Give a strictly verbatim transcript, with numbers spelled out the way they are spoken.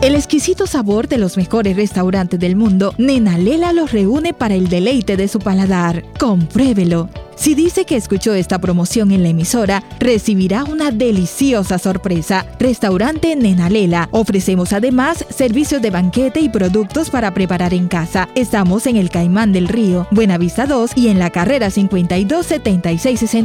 El exquisito sabor de los mejores restaurantes del mundo, Nena Lela los reúne para el deleite de su paladar. Compruébelo. Si dice que escuchó esta promoción en la emisora, recibirá una deliciosa sorpresa. Restaurante Nena Lela. Ofrecemos además servicios de banquete y productos para preparar en casa. Estamos en el Caimán del Río, Buenavista dos y en la carrera cincuenta y dos setenta y seis sesenta.